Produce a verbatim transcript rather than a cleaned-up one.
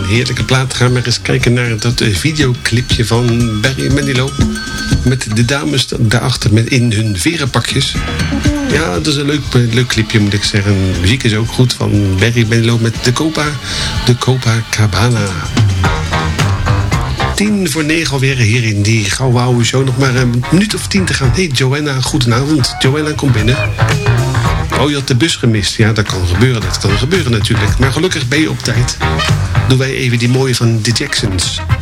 heerlijke plaat. Ga maar eens kijken naar dat videoclipje van Barry Manilow. Met de dames daarachter met in hun verenpakjes. Ja, dat is een leuk, leuk clipje, moet ik zeggen. De muziek is ook goed van Barry Manilow met de Copa, de Copacabana. Tien voor negen alweer hier in die gouden oude show. Nog maar een minuut of tien te gaan. Hey Joanna, goedenavond. Joanna, kom binnen. Oh, je had de bus gemist. Ja, dat kan gebeuren. Dat kan gebeuren natuurlijk. Maar gelukkig ben je op tijd. Doen wij even die mooie van The Jacksons.